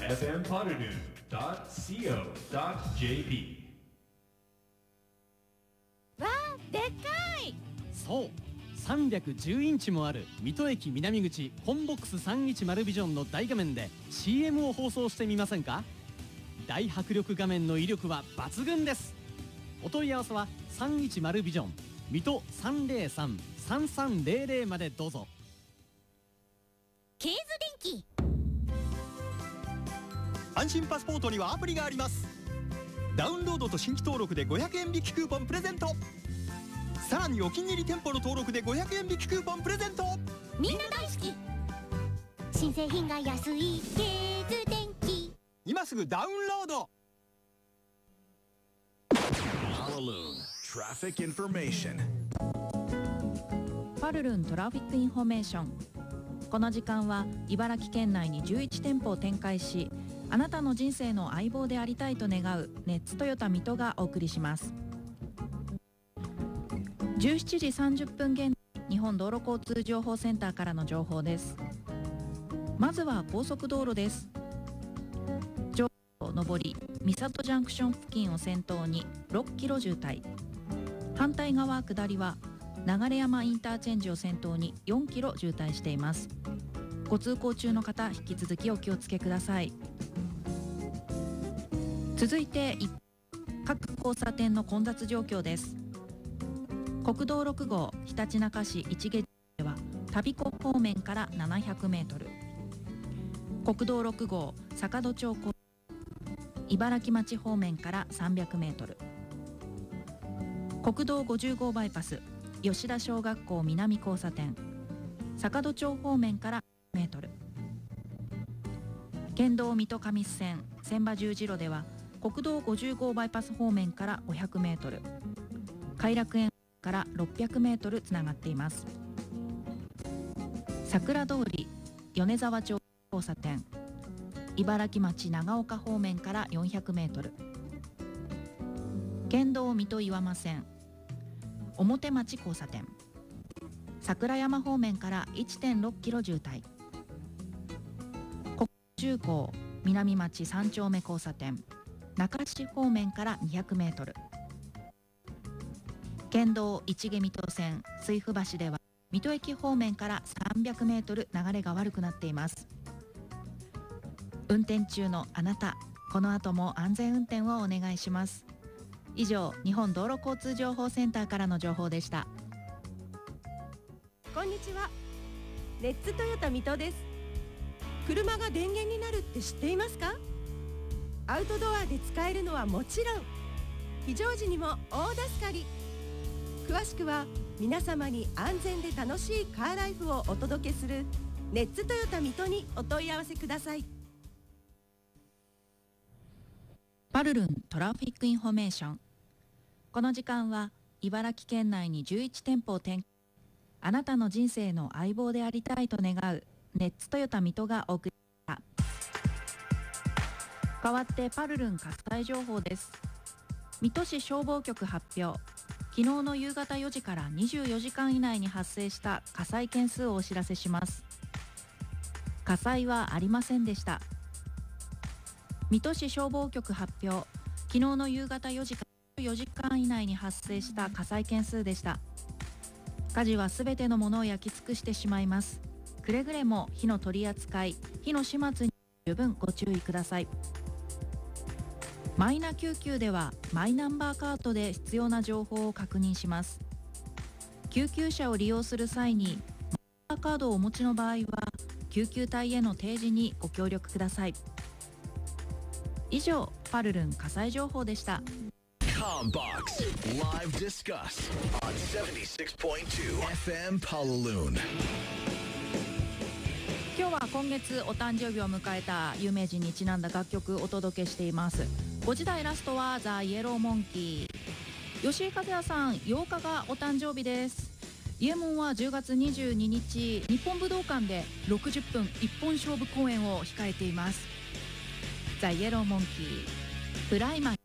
fmpodadu.co.jp。 わあ、でっかい。 そう310インチもある水戸駅南口コンボックス310ビジョンの大画面で CM を放送してみませんか？大迫力画面の威力は抜群です。お問い合わせは310ビジョン水戸 303-3300 までどうぞ。 ケーズ電機。 安心パスポートにはアプリがあります。ダウンロードと新規登録で500円引きクーポンプレゼント。さらにお気に入り店舗の登録で500円引きクーポンプレゼント。 みんな大好き。新製品が安いケーズ電機。 今すぐダウンロード。 パルルントラフィックインフォメーション。この時間は茨城県内に11店舗を展開し、あなたの人生の相棒でありたいと願うネッツトヨタ水戸がお送りします。17時30分現在、日本道路交通情報センターからの情報です。まずは高速道路です。上上り三郷ジャンクション付近を先頭に6キロ渋滞、反対側下りは流山インターチェンジを先頭に4キロ渋滞しています。ご通行中の方、引き続きお気をつけください。続いて各交差点の混雑状況です。国道6号ひたちなか市市毛では田彦方面から700メートル、国道6号坂戸町茨城町方面から300メートル、国道50号バイパス吉田小学校南交差点坂戸町方面からメートル、県道水戸上須線千葉十字路では国道50号バイパス方面から500メートル、偕楽園から600メートルつながっています。桜通り米沢町交差点茨城町長岡方面から400メートル、県道水戸岩間線表町交差点桜山方面から 1.6 キロ渋滞、国中高南町3丁目交差点中市方面から200メートル、県道市毛水戸線水府橋では水戸駅方面から300メートル流れが悪くなっています。運転中のあなた、この後も安全運転をお願いします。以上、日本道路交通情報センターからの情報でした。 こんにちは、レッツトヨタ水戸です。車が電源になるって知っていますか？アウトドアで使えるのはもちろん、非常時にも大助かり。詳しくは皆様に安全で楽しいカーライフをお届けするネッツトヨタ水戸にお問い合わせください。 パルルントラフィックインフォメーション。この時間は茨城県内に11店舗を展開、あなたの人生の相棒でありたいと願うネッツトヨタ水戸がお送りしました。代わってパルルン火災情報です。水戸市消防局発表。昨日の夕方4時から24時間以内に発生した火災件数をお知らせします。火災はありませんでした。水戸市消防局発表。昨日の夕方4時から24時間以内に発生した火災件数でした。火事はすべてのものを焼き尽くしてしまいます。くれぐれも火の取り扱い、火の始末に十分ご注意ください。マイナ救急ではマイナンバーカードで必要な情報を確認します。救急車を利用する際にマイナンバーカードをお持ちの場合は救急隊への提示にご協力ください。以上、パルルン火災情報でした。 Combox Live Discuss on 76.2 FM Palaloon。 今日は今月お誕生日を迎えた有名人にちなんだ楽曲をお届けしています。5時台ラストはザ・イエローモンキー。吉井和也さん8日がお誕生日です。イエモンは10月22日日本武道館で60分一本勝負公演を控えています。ザ・イエローモンキープライマリー。